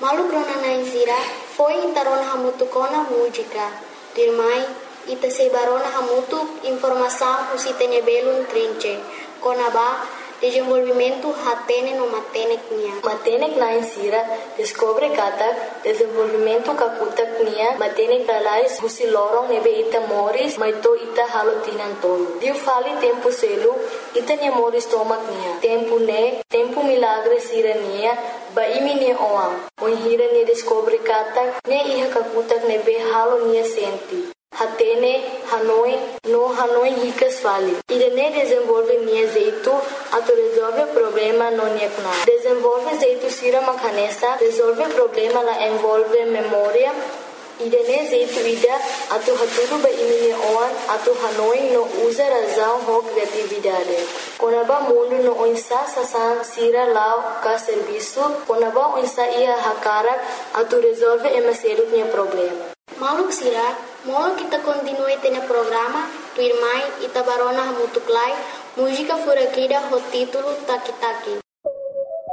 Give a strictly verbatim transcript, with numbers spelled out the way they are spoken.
Malu krona naisira foi intarona hamutu kona música. Dirmai ita sebarona hamutu informação usitene belun trinche. Kona ba desenvolvimento hatene no matenek nia. Matenek naisira descobre kata desenvolvimento kakutak nia matenek alais husi lorong nebe ita moris maito ita halo tinantolo. Diu fali tempo selu ita nia moris tomak nia. Tempo ne tempo milagre sira nia ba imi ne oam. Oi hira ne descobre kata ne iha kakutak nebe halo nia senti. Hatene, Hanoi, no Hanoi ricas fali. Irene desenvolve nia jeito, ato resolve problema no nia kuna. Desenvolve jeito sira makanesa, resolve problema la envolve memória. Irene jeito ida, ato haturu ba imine oan, ato Hanoi no usa razão ho criatividade. Konaba mundo no onsa sasan sira lao ka serviço, konaba onsa ia hakara, ato resolve emaseru nia problema. Maluk sira, molo kita continue tene programa, tu irmai ita barona hamutuklai, música furakida ho título Taki Taki.